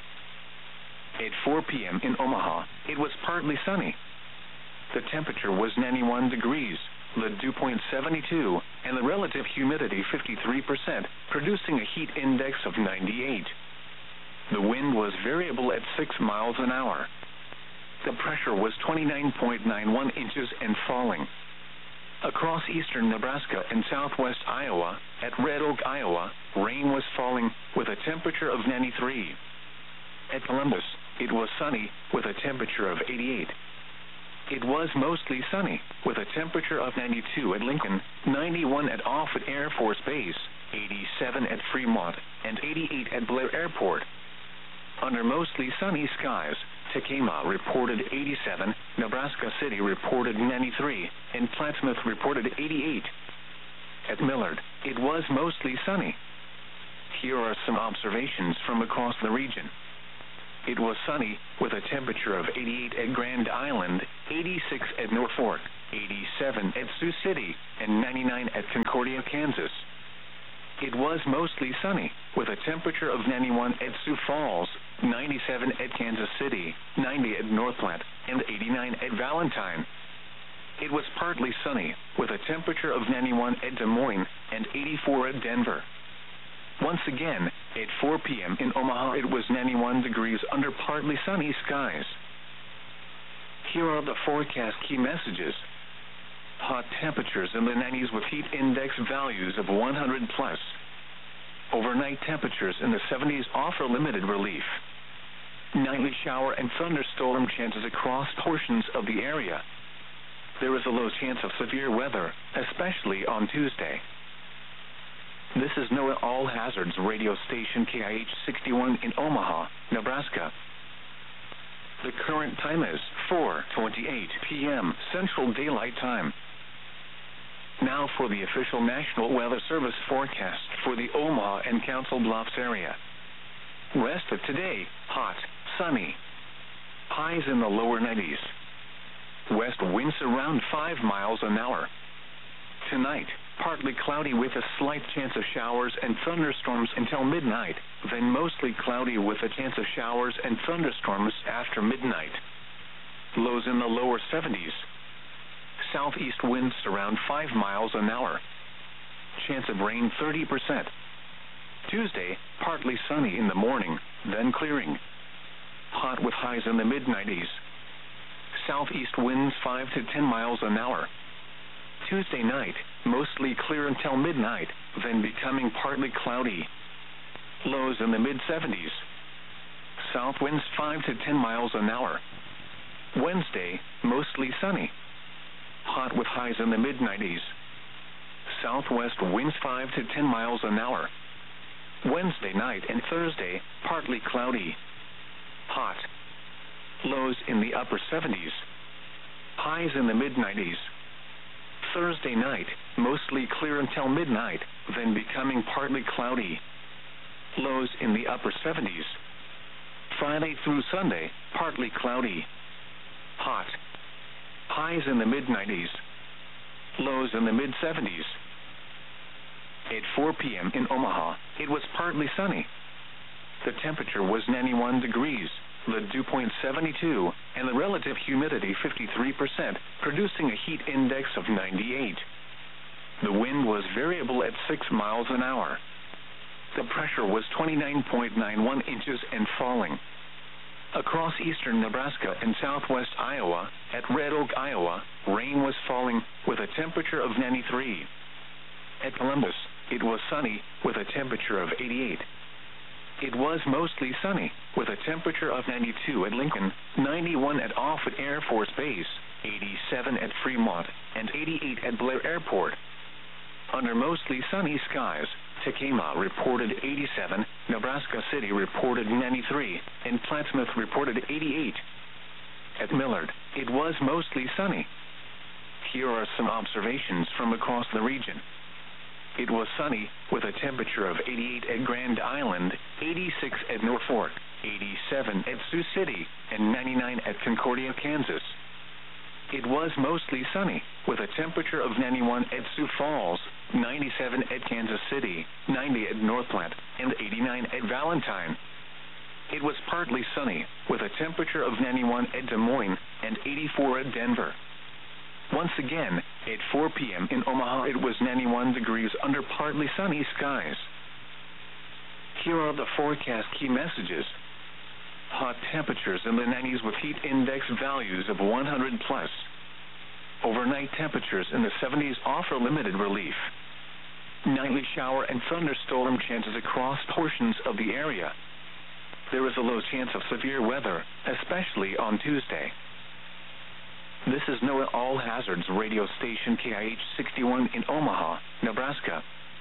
At four p.m. in Omaha, it was partly sunny. The temperature was ninety-one degrees, the dew point seventy-two, and the relative humidity fifty-three percent, producing a heat index of ninety-eight. The wind was variable at six miles an hour. The pressure was twenty-nine point nine one inches and falling. Across eastern Nebraska and southwest Iowa, at Red Oak, Iowa, rain was falling with a temperature of ninety-three. At Columbus, it was sunny with a temperature of eighty-eight. It was mostly sunny with a temperature of ninety-two at Lincoln, ninety-one at Offutt Air Force Base, eighty-seven at Fremont, and eighty-eight at Blair Airport. Under mostly sunny skies, Tekamah reported eighty-seven, Nebraska City reported ninety-three, and Plattsmouth reported eighty-eight. At Millard, it was mostly sunny. Here are some observations from across the region. it was sunny, with a temperature of eighty-eight at Grand Island, eighty-six at Norfolk, eighty-seven at Sioux City, and ninety-nine at Concordia, Kansas. It was mostly sunny, with a temperature of ninety-one at Sioux Falls, ninety-seven at Kansas City, ninety at North Platte, and eighty-nine at Valentine. It was partly sunny, with a temperature of ninety-one at Des Moines and eighty-four at Denver. Once again, at four p m in Omaha, it was ninety-one degrees under partly sunny skies. Here are the forecast key messages. Hot temperatures in the nineties with heat index values of one hundred plus. Overnight temperatures in the seventies offer limited relief. Nightly shower and thunderstorm chances across portions of the area. There is a low chance of severe weather, especially on Tuesday. This is NOAA All Hazards radio station K I H sixty-one in Omaha, Nebraska. The current time is four twenty-eight p m Central Daylight Time. Now for the official National Weather Service forecast for the Omaha and Council Bluffs area. Rest of today, hot, sunny. Highs in the lower nineties. West winds around five miles an hour. Tonight, partly cloudy with a slight chance of showers and thunderstorms until midnight, then mostly cloudy with a chance of showers and thunderstorms after midnight. Lows in the lower seventies. Southeast winds around five miles an hour. Chance of rain thirty percent. Tuesday, partly sunny in the morning, then clearing. Hot with highs in the mid nineties. Southeast winds five to ten miles an hour. Tuesday night, mostly clear until midnight, then becoming partly cloudy. Lows in the mid seventies. South winds five to ten miles an hour. Wednesday, mostly sunny. Hot with highs in the mid nineties. Southwest winds five to ten miles an hour. Wednesday night and Thursday, partly cloudy. Hot. Lows in the upper seventies. Highs in the mid nineties. Thursday night, mostly clear until midnight, then becoming partly cloudy. Lows in the upper seventies. Friday through Sunday, partly cloudy. Hot. Highs in the mid nineties. Lows in the mid seventies. At four p m in Omaha, it was partly sunny. The temperature was ninety-one degrees, the dew point seventy-two, and the relative humidity fifty-three percent, producing a heat index of ninety-eight. The wind was variable at six miles an hour. The pressure was twenty-nine point nine one inches and falling. Across eastern Nebraska and southwest Iowa, at Red Oak, Iowa, rain was falling with a temperature of ninety-three. At Columbus, it was sunny with a temperature of eighty-eight. It was mostly sunny, with a temperature of ninety-two at Lincoln, ninety-one at Offutt Air Force Base, eighty-seven at Fremont, and eighty-eight at Blair Airport. Under mostly sunny skies, Tekamah reported eighty-seven, Nebraska City reported ninety-three, and Plattsmouth reported eighty-eight. At Millard, it was mostly sunny. Here are some observations from across the region. It was sunny, with a temperature of eighty-eight at Grand Island, eighty-six at Norfolk, eighty-seven at Sioux City, and ninety-nine at Concordia, Kansas. It was mostly sunny, with a temperature of ninety-one at Sioux Falls, ninety-seven at Kansas City, ninety at North Platte, and eighty-nine at Valentine. It was partly sunny, with a temperature of ninety-one at Des Moines and eighty-four at Denver. Once again, at four p m in Omaha, it was ninety-one degrees under partly sunny skies. Here are the forecast key messages. Hot temperatures in the nineties with heat index values of one hundred plus. Overnight temperatures in the seventies offer limited relief. Nightly shower and thunderstorm chances across portions of the area. There is a low chance of severe weather, especially on Tuesday. This is NOAA All Hazards radio station K I H sixty-one in Omaha, Nebraska.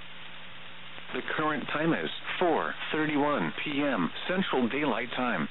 The current time is four thirty-one p m Central Daylight Time.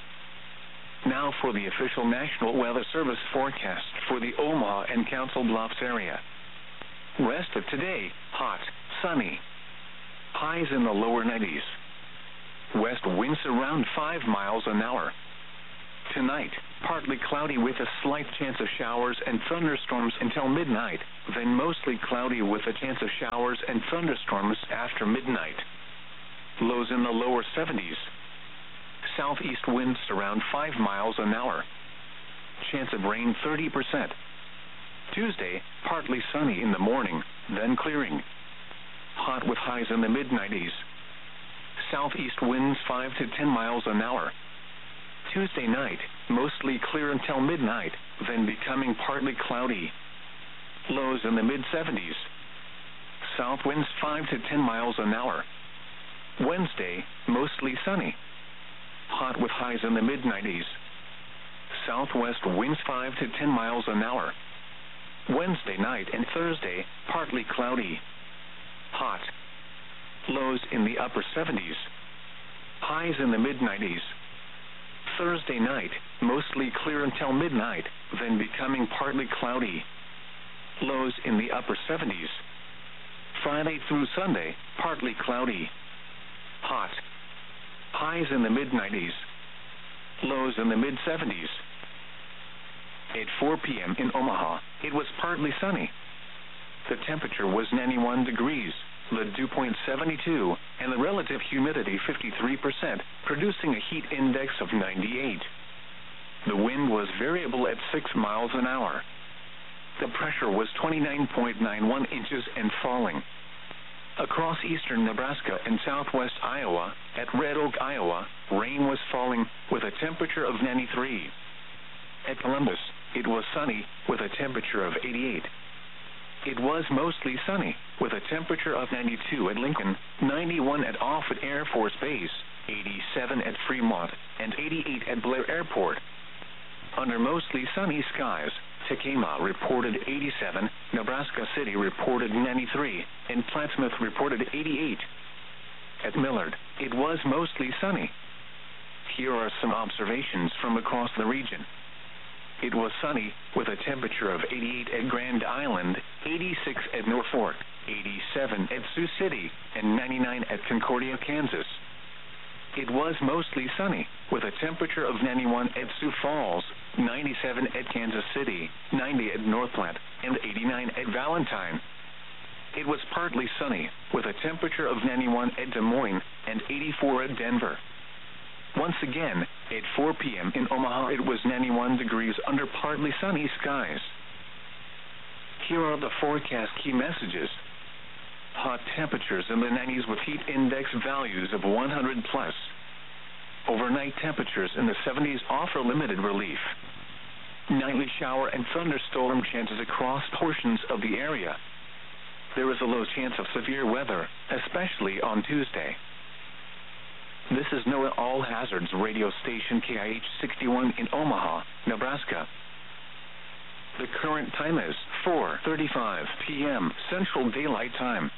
Now for the official National Weather Service forecast for the Omaha and Council Bluffs area. Rest of today, hot, sunny. Highs in the lower nineties. west winds around five miles an hour. Tonight, partly cloudy with a slight chance of showers and thunderstorms until midnight, then mostly cloudy with a chance of showers and thunderstorms after midnight. Lows in the lower seventies. Southeast winds around five miles an hour. Chance of rain thirty percent. Tuesday, partly sunny in the morning, then clearing. Hot with highs in the mid nineties. Southeast winds five to ten miles an hour. Tuesday night, mostly clear until midnight, then becoming partly cloudy. Lows in the mid seventies. South winds five to ten miles an hour. Wednesday, mostly sunny. Hot with highs in the mid nineties. Southwest winds five to ten miles an hour. Wednesday night and Thursday, partly cloudy. Hot. Lows in the upper seventies. Highs in the mid nineties. Thursday night, mostly clear until midnight, then becoming partly cloudy. Lows in the upper seventies. Friday through Sunday, partly cloudy. Hot. Highs in the mid nineties. Lows in the mid seventies. At four p.m. in Omaha, it was partly sunny. The temperature was ninety-one degrees, the dew point seventy-two, and the relative humidity fifty-three percent, producing a heat index of ninety-eight. The wind was variable at six miles an hour. The pressure was twenty-nine point nine one inches and falling. Across eastern Nebraska and southwest Iowa, at Red Oak, Iowa, rain was falling with a temperature of ninety-three. At Columbus, it was sunny with a temperature of eighty-eight. It was mostly sunny with a temperature of ninety-two at Lincoln, ninety-one at Offutt Air Force Base, eighty-seven at Fremont, and eighty-eight at Blair Airport. Under mostly sunny skies, Tekamah reported eighty-seven, Nebraska City reported ninety-three, and Plattsmouth reported eighty-eight. At Millard, it was mostly sunny. Here are some observations from across the region. It was sunny with a temperature of eighty-eight at Grand Island, eighty-six at Norfolk, eighty-seven at Sioux City, and ninety-nine at Concordia, Kansas. It was mostly sunny with a temperature of ninety-one at Sioux Falls, ninety-seven at Kansas City, ninety at North Platte, and eighty-nine at Valentine. It was partly sunny with a temperature of ninety-one at Des Moines and eighty-four at Denver. Once again, at four p.m. in Omaha, it was ninety-one degrees under partly sunny skies. Here are the forecast key messages. Hot temperatures in the nineties with heat index values of one hundred plus. Overnight temperatures in the seventies offer limited relief. Nightly shower and thunderstorm chances across portions of the area. There is a low chance of severe weather, especially on Tuesday. This is NOAA All Hazards radio station K I H sixty-one in Omaha, Nebraska. The current time is four thirty-five p.m. Central Daylight Time.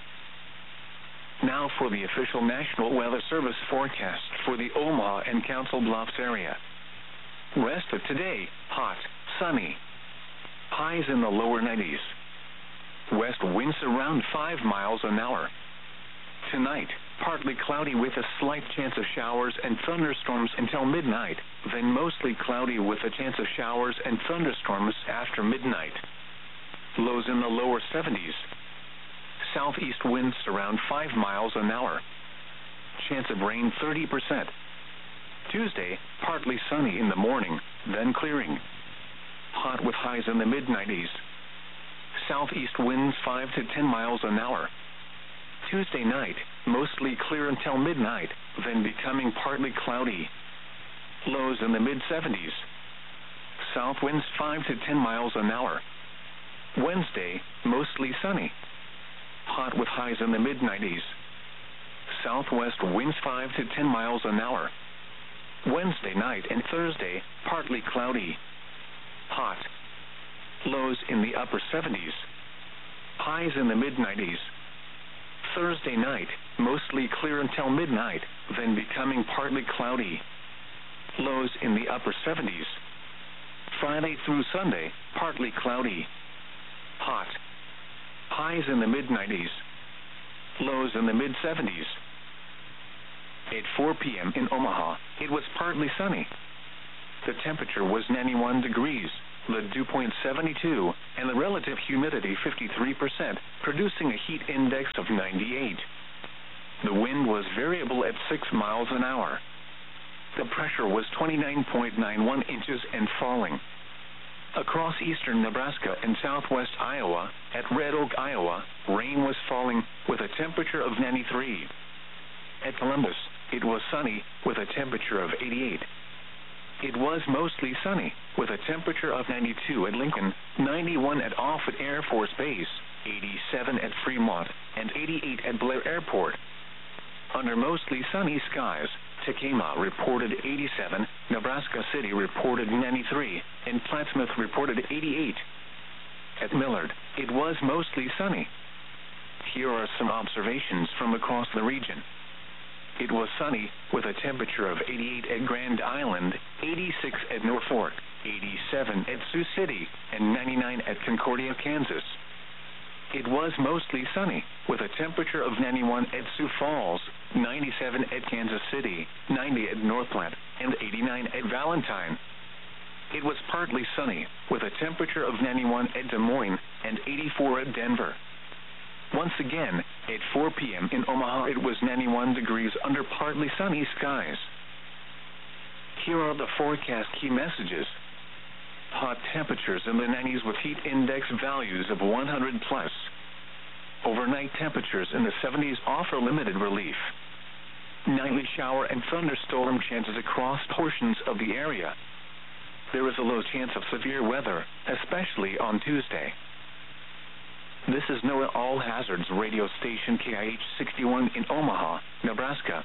Now for the official National Weather Service forecast for the Omaha and Council Bluffs area. Rest of today, hot, sunny. Highs in the lower nineties. West winds around five miles an hour. Tonight, partly cloudy with a slight chance of showers and thunderstorms until midnight, then mostly cloudy with a chance of showers and thunderstorms after midnight. Lows in the lower seventies. Southeast winds around five miles an hour. Chance of rain thirty percent. Tuesday, partly sunny in the morning, then clearing. Hot with highs in the mid nineties. Southeast winds five to ten miles an hour. Tuesday night, mostly clear until midnight, then becoming partly cloudy. Lows in the mid seventies. South winds five to ten miles an hour. Wednesday, mostly sunny. Hot with highs in the mid nineties. Southwest winds five to ten miles an hour. Wednesday night and Thursday, partly cloudy. Hot. Lows in the upper seventies. Highs in the mid nineties. Thursday night, mostly clear until midnight, then becoming partly cloudy. Lows in the upper seventies. Friday through Sunday, partly cloudy. Hot. Highs in the mid nineties. Lows in the mid seventies. At four p m in Omaha, it was partly sunny. The temperature was ninety-one degrees, the dew point seventy-two, and the relative humidity fifty-three percent, producing a heat index of ninety-eight. The wind was variable at six miles an hour. The pressure was twenty-nine point nine one inches and falling. Across eastern Nebraska and southwest Iowa, at Red Oak, Iowa, rain was falling with a temperature of ninety-three. At Columbus, it was sunny with a temperature of eighty-eight. It was mostly sunny with a temperature of ninety-two at Lincoln, ninety-one at Offutt Air Force Base, eighty-seven at Fremont, and eighty-eight at Blair Airport. Under mostly sunny skies, Tekamah reported eighty-seven, Nebraska City reported ninety-three, and Plattsmouth reported eighty-eight. At Millard, it was mostly sunny. Here are some observations from across the region. It was sunny with a temperature of eighty-eight at Grand Island, eighty-six at Norfolk, eighty-seven at Sioux City, and ninety-nine at Concordia, Kansas. It was mostly sunny with a temperature of ninety-one at Sioux Falls, ninety-seven at Kansas City, ninety at North Platte, and eighty-nine at Valentine. It was partly sunny with a temperature of ninety-one at Des Moines and eighty-four at Denver. Once again, at four p m in Omaha, it was ninety-one degrees under partly sunny skies. Here are the forecast key messages. Hot temperatures in the nineties with heat index values of one hundred plus. Overnight temperatures in the seventies offer limited relief. Nightly shower and thunderstorm chances across portions of the area. There is a low chance of severe weather, especially on Tuesday. This is NOAA All Hazards radio station K I H sixty-one in Omaha, Nebraska.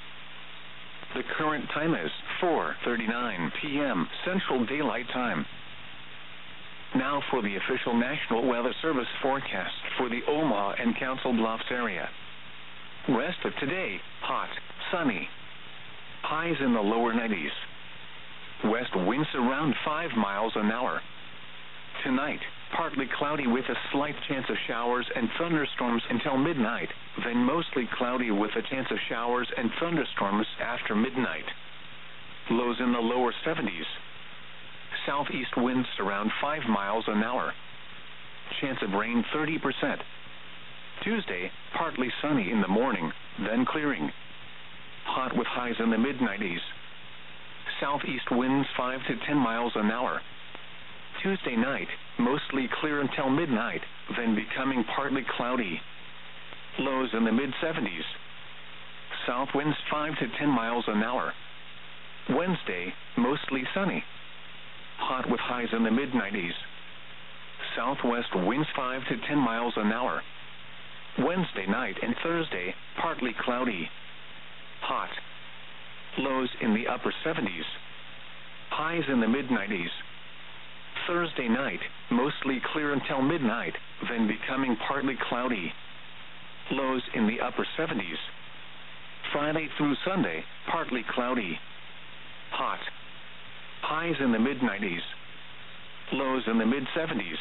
The current time is four thirty-nine p m Central Daylight Time. Now for the official National Weather Service forecast for the Omaha and Council Bluffs area. Rest of today, hot, sunny. Highs in the lower nineties. West winds around five miles an hour. Tonight, partly cloudy with a slight chance of showers and thunderstorms until midnight, then mostly cloudy with a chance of showers and thunderstorms after midnight. Lows in the lower seventies. Southeast winds around five miles an hour. Chance of rain thirty percent. Tuesday, partly sunny in the morning, then clearing. Hot with highs in the mid nineties. Southeast winds five to ten miles an hour. Tuesday night, mostly clear until midnight, then becoming partly cloudy. Lows in the mid seventies. South winds five to ten miles an hour. Wednesday, mostly sunny. Hot with highs in the mid nineties. Southwest winds five to ten miles an hour. Wednesday night and Thursday, partly cloudy. Hot. Lows in the upper seventies. Highs in the mid nineties. Thursday night, mostly clear until midnight, then becoming partly cloudy. Lows in the upper seventies. Friday through Sunday, partly cloudy. Hot. Highs in the mid nineties. Lows in the mid seventies.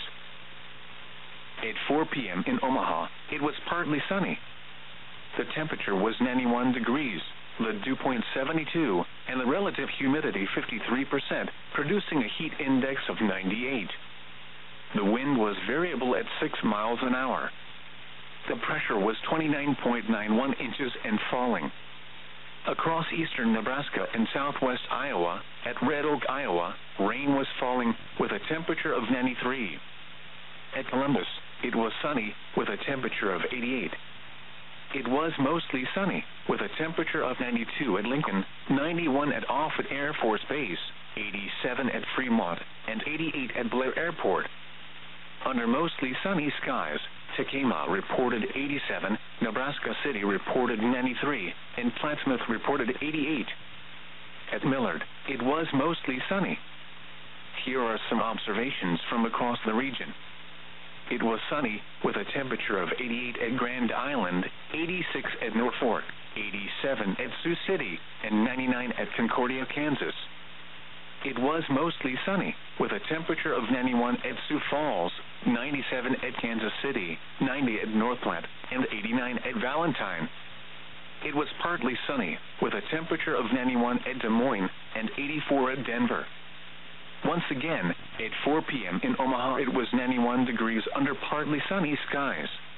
At four p m in Omaha, it was partly sunny. The temperature was ninety-one degrees, the dew point seventy-two, and the relative humidity fifty-three percent, producing a heat index of ninety-eight. The wind was variable at six miles an hour. The pressure was twenty-nine point nine one inches and falling. Across eastern Nebraska and southwest Iowa, at Red Oak, Iowa, rain was falling with a temperature of ninety-three. At Columbus, it was sunny with a temperature of eighty-eight. It was mostly sunny with a temperature of ninety-two at Lincoln, ninety-one at Offutt Air Force Base, eighty-seven at Fremont, and eighty-eight at Blair Airport. Under mostly sunny skies, Tekamah reported eighty-seven, Nebraska City reported ninety-three, and Plattsmouth reported eighty-eight. At Millard, it was mostly sunny. Here are some observations from across the region. It was sunny with a temperature of eighty-eight at Grand Island, eighty-six at Norfolk, eighty-seven at Sioux City, and ninety-nine at Concordia, Kansas. It was mostly sunny with a temperature of ninety-one at Sioux Falls, ninety-seven at Kansas City, ninety at North Platte, and eighty-nine at Valentine. it was partly sunny, with a temperature of ninety-one at Des Moines and eighty-four at Denver. Once again, at four p m in Omaha, it was ninety-one degrees under partly sunny skies.